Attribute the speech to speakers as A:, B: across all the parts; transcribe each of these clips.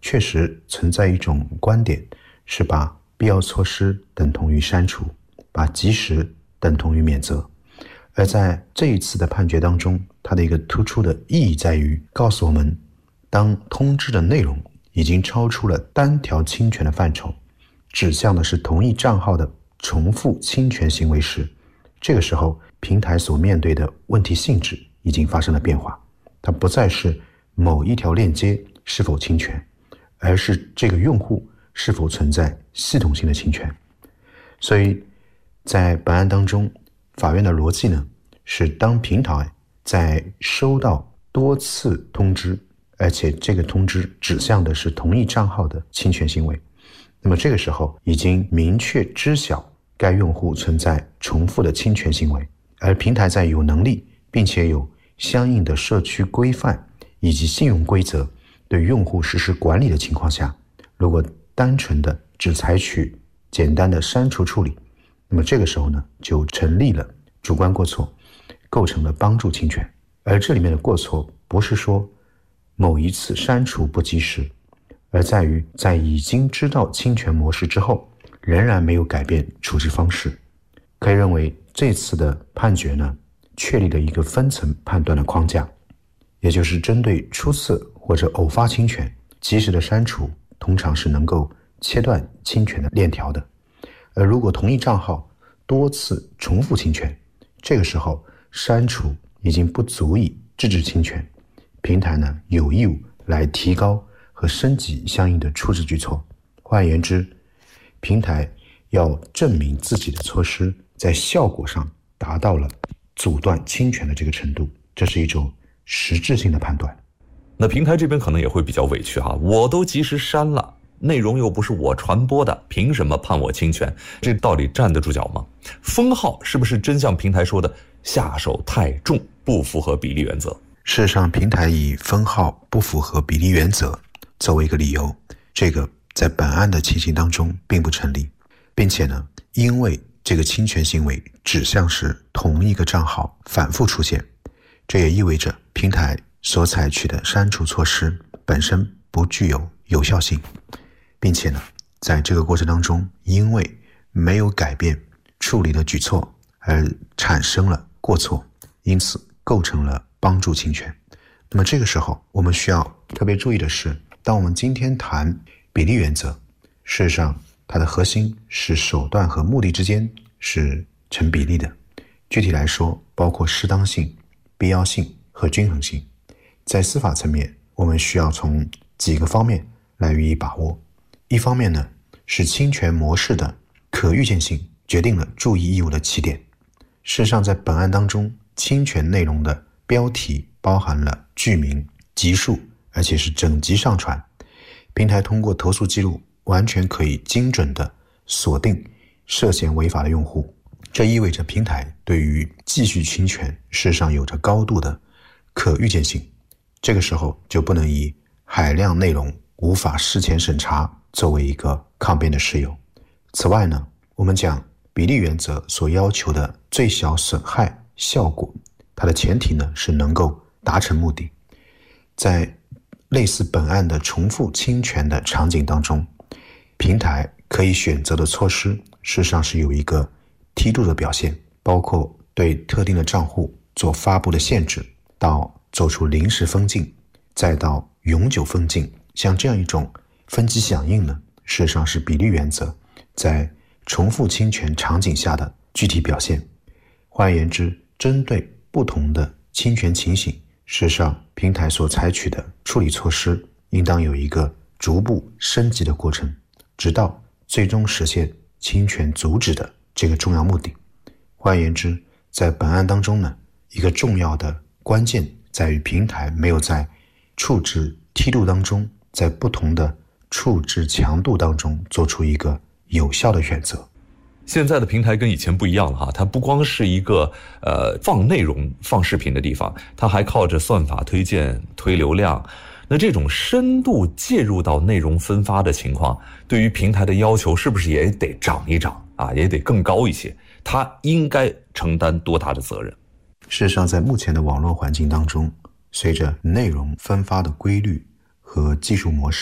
A: 确实存在一种观点，是把必要措施等同于删除，把及时等同于免责。而在这一次的判决当中，它的一个突出的意义在于告诉我们，当通知的内容已经超出了单条侵权的范畴，指向的是同一账号的重复侵权行为时，这个时候平台所面对的问题性质已经发生了变化，它不再是某一条链接是否侵权，而是这个用户是否存在系统性的侵权。所以在本案当中，法院的逻辑呢，是当平台在收到多次通知，而且这个通知指向的是同一账号的侵权行为，那么这个时候已经明确知晓该用户存在重复的侵权行为，而平台在有能力并且有相应的社区规范以及信用规则对用户实施管理的情况下，如果单纯的只采取简单的删除处理，那么这个时候呢，就成立了主观过错，构成了帮助侵权。而这里面的过错不是说某一次删除不及时，而在于在已经知道侵权模式之后，仍然没有改变处置方式。可以认为这次的判决呢，确立了一个分层判断的框架，也就是针对初次或者偶发侵权，及时的删除通常是能够切断侵权的链条的。而如果同一账号多次重复侵权，这个时候删除已经不足以制止侵权，平台呢有义务来提高和升级相应的处置举措。换言之，平台要证明自己的措施在效果上达到了阻断侵权的这个程度，这是一种实质性的判断。
B: 那平台这边可能也会比较委屈哈，我都及时删了，内容又不是我传播的，凭什么判我侵权？这到底站得住脚吗？封号是不是真像平台说的下手太重，不符合比例原则？
A: 事实上，平台以封号不符合比例原则作为一个理由，这个在本案的情形当中并不成立，并且呢，因为这个侵权行为指向是同一个账号反复出现，这也意味着平台所采取的删除措施本身不具有有效性，并且呢，在这个过程当中，因为没有改变处理的举措而产生了过错，因此构成了帮助侵权。那么这个时候我们需要特别注意的是，当我们今天谈比例原则，事实上它的核心是手段和目的之间是成比例的。具体来说，包括适当性、必要性和均衡性。在司法层面，我们需要从几个方面来予以把握。一方面呢，是侵权模式的可预见性决定了注意义务的起点。事实上，在本案当中，侵权内容的标题包含了剧名、集数，而且是整集上传。平台通过投诉记录完全可以精准地锁定涉嫌违法的用户，这意味着平台对于继续侵权事实上有着高度的可预见性。这个时候就不能以海量内容无法事前审查作为一个抗辩的事由。此外呢，我们讲比例原则所要求的最小损害效果，它的前提呢是能够达成目的。在类似本案的重复侵权的场景当中，平台可以选择的措施事实上是有一个梯度的表现，包括对特定的账户做发布的限制，到做出临时封禁，再到永久封禁。像这样一种分级响应呢，事实上是比例原则在重复侵权场景下的具体表现。换言之，针对不同的侵权情形，事实上平台所采取的处理措施应当有一个逐步升级的过程，直到最终实现侵权阻止的这个重要目的。换言之，在本案当中呢，一个重要的关键在于平台没有在处置梯度当中，在不同的处置强度当中做出一个有效的选择。
B: 现在的平台跟以前不一样了哈，它不光是一个放内容放视频的地方，它还靠着算法推荐推流量。那这种深度介入到内容分发的情况，对于平台的要求是不是也得涨一涨啊，也得更高一些？它应该承担多大的责任？
A: 事实上，在目前的网络环境当中，随着内容分发的规律和技术模式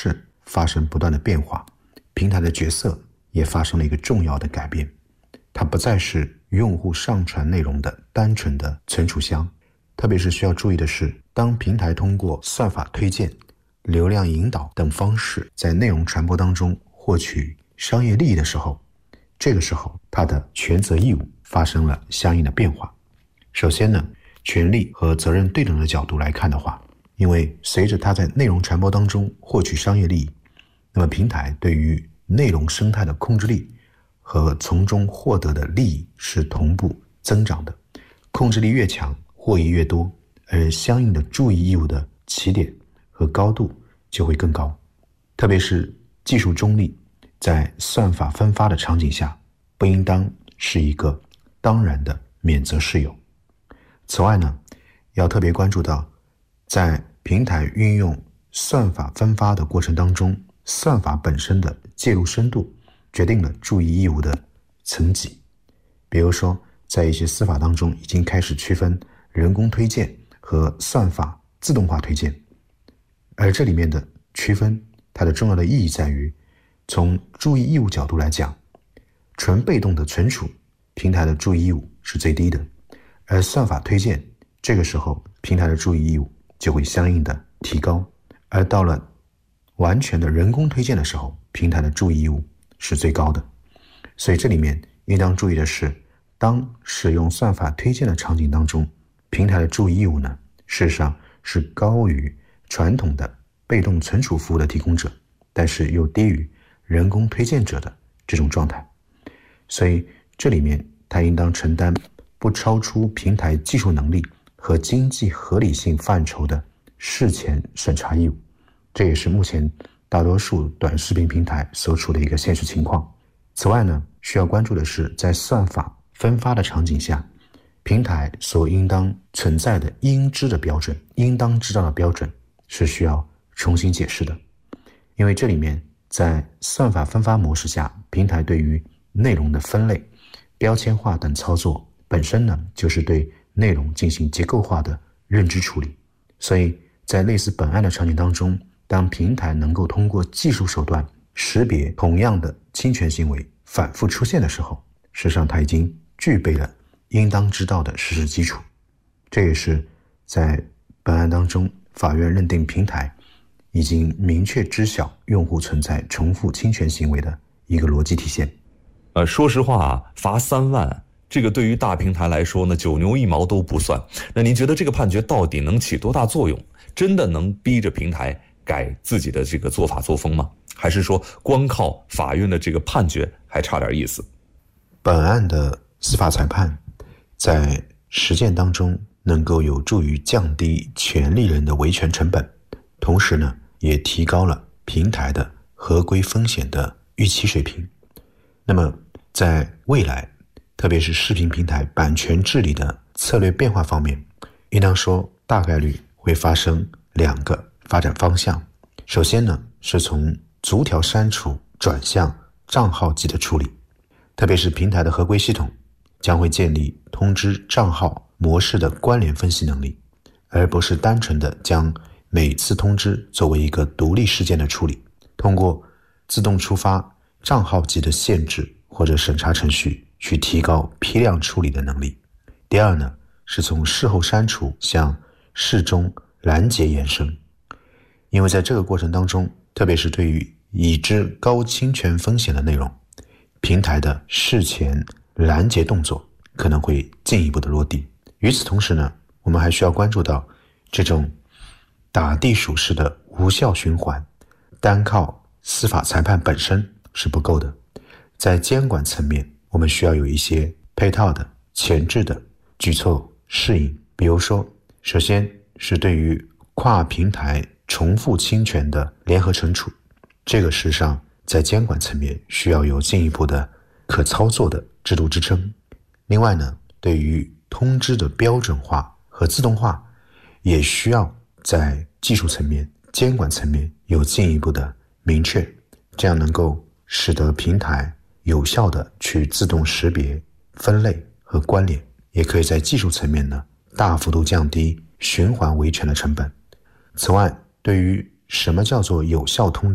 A: 发生不断的变化，平台的角色也发生了一个重要的改变。它不再是用户上传内容的单纯的存储箱，特别是需要注意的是，当平台通过算法推荐、流量引导等方式在内容传播当中获取商业利益的时候，这个时候它的权责义务发生了相应的变化。首先呢，权利和责任对等的角度来看的话，因为随着它在内容传播当中获取商业利益，那么平台对于内容生态的控制力和从中获得的利益是同步增长的，控制力越强，获益越多，而相应的注意义务的起点和高度就会更高。特别是技术中立，在算法分发的场景下，不应当是一个当然的免责事由。此外呢，要特别关注到，在平台运用算法分发的过程当中，算法本身的介入深度决定了注意义务的层级。比如说，在一些司法当中已经开始区分人工推荐和算法自动化推荐，而这里面的区分，它的重要的意义在于，从注意义务角度来讲，纯被动的存储，平台的注意义务是最低的，而算法推荐，这个时候平台的注意义务就会相应的提高，而到了完全的人工推荐的时候，平台的注意义务是最高的。所以这里面应当注意的是，当使用算法推荐的场景当中，平台的注意义务呢，事实上是高于传统的被动存储服务的提供者，但是又低于人工推荐者的这种状态。所以这里面它应当承担不超出平台技术能力和经济合理性范畴的事前审查义务，这也是目前大多数短视频平台所处的一个现实情况。此外呢，需要关注的是，在算法分发的场景下，平台所应当存在的应知的标准、应当知道的标准是需要重新解释的。因为这里面在算法分发模式下，平台对于内容的分类、标签化等操作本身呢，就是对内容进行结构化的认知处理。所以在类似本案的场景当中，当平台能够通过技术手段识别同样的侵权行为反复出现的时候，事实上它已经具备了应当知道的事实基础。这也是在本案当中，法院认定平台已经明确知晓用户存在重复侵权行为的一个逻辑体现。
B: 说实话啊，罚3万，这个对于大平台来说呢，9牛1毛都不算。那您觉得这个判决到底能起多大作用？真的能逼着平台改自己的这个做法作风吗？还是说光靠法院的这个判决还差点意思？
A: 本案的司法裁判在实践当中能够有助于降低权利人的维权成本，同时呢，也提高了平台的合规风险的预期水平。那么在未来，特别是视频平台版权治理的策略变化方面，应当说大概率会发生2个发展方向。首先呢，是从逐条删除转向账号级的处理，特别是平台的合规系统将会建立通知账号模式的关联分析能力，而不是单纯的将每次通知作为一个独立事件的处理，通过自动触发账号级的限制或者审查程序去提高批量处理的能力。第二呢，是从事后删除向事中拦截延伸，因为在这个过程当中，特别是对于已知高侵权风险的内容，平台的事前拦截动作可能会进一步的落地。与此同时呢，我们还需要关注到这种打地鼠式的无效循环，单靠司法裁判本身是不够的。在监管层面，我们需要有一些配套的前置的举措适应。比如说，首先是对于跨平台重复侵权的联合惩处，这个事实上在监管层面需要有进一步的可操作的制度支撑。另外呢，对于通知的标准化和自动化，也需要在技术层面、监管层面有进一步的明确，这样能够使得平台有效的去自动识别、分类和关联，也可以在技术层面呢大幅度降低循环维权的成本。此外，对于什么叫做有效通知，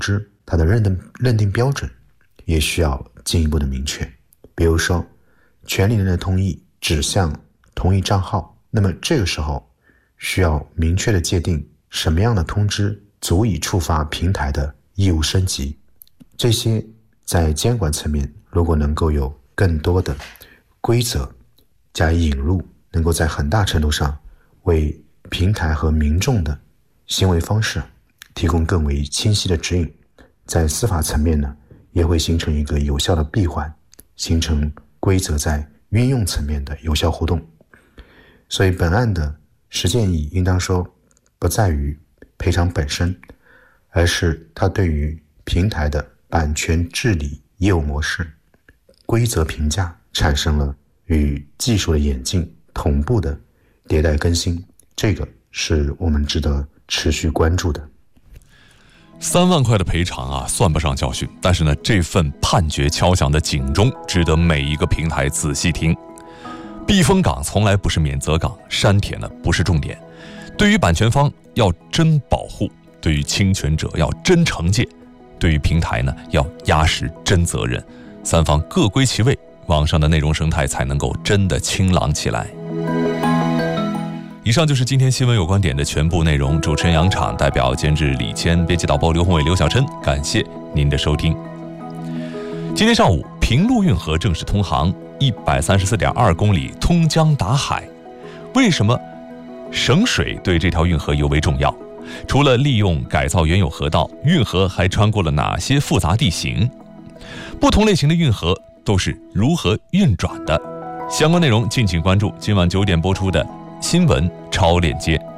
A: 它的认定标准也需要进一步的明确。比如说，权利人的同意指向同一账号，那么这个时候需要明确的界定什么样的通知足以触发平台的义务升级。这些在监管层面如果能够有更多的规则加以引入，能够在很大程度上为平台和民众的行为方式提供更为清晰的指引，在司法层面呢，也会形成一个有效的闭环，形成规则在运用层面的有效互动。所以本案的实践意义应当说不在于赔偿本身，而是它对于平台的版权治理业务模式、规则评价产生了与技术的演进同步的迭代更新，这个是我们值得持续关注的。
C: 3万块的赔偿啊，算不上教训，但是呢，这份判决敲响的警钟，值得每一个平台仔细听。避风港从来不是免责港，删帖呢不是重点。对于版权方要真保护，对于侵权者要真惩戒，对于平台呢要压实真责任，三方各归其位，网上的内容生态才能够真的清朗起来。以上就是今天新闻有观点的全部内容，主持人杨昶，代表监制李谦，编辑导播刘宏伟、刘晓琛，感谢您的收听。今天上午，平陆运河正式通航，134.2公里通江达海。为什么省水对这条运河尤为重要？除了利用改造原有河道，运河还穿过了哪些复杂地形？不同类型的运河都是如何运转的？相关内容敬请关注今晚9点播出的新闻超链接。